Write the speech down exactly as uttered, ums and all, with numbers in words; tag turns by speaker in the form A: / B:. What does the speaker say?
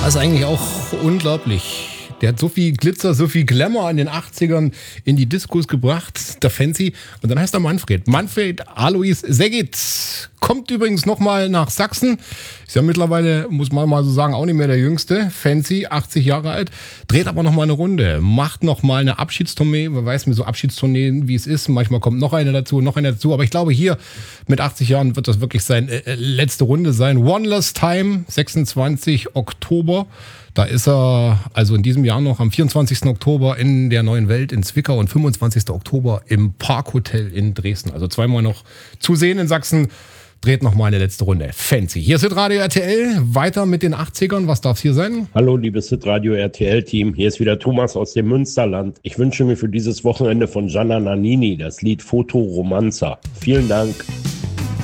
A: Das ist eigentlich auch unglaublich. Der hat so viel Glitzer, so viel Glamour in den achtzigern in die Diskos gebracht, der Fancy. Und dann heißt er Manfred. Manfred Alois Seggit kommt übrigens nochmal nach Sachsen. Ist ja mittlerweile, muss man mal so sagen, auch nicht mehr der Jüngste. Fancy, achtzig Jahre alt. Dreht aber nochmal eine Runde. Macht nochmal eine Abschiedstournee. Man weiß mit so Abschiedstourneen, wie es ist. Manchmal kommt noch eine dazu, noch eine dazu. Aber ich glaube, hier mit achtzig Jahren wird das wirklich seine äh, letzte Runde sein. One Last Time, sechsundzwanzigsten Oktober. Da ist er also in diesem Jahr noch am vierundzwanzigsten Oktober in der Neuen Welt in Zwickau und fünfundzwanzigsten Oktober im Parkhotel in Dresden. Also zweimal noch zu sehen in Sachsen. Dreht noch mal eine letzte Runde. Fancy. Hier ist Hitradio R T L. Weiter mit den achtzigern. Was darf es hier sein?
B: Hallo, liebes Hitradio R T L-Team. Hier ist wieder Thomas aus dem Münsterland. Ich wünsche mir für dieses Wochenende von Gianna Nannini das Lied Foto Romanza. Vielen Dank.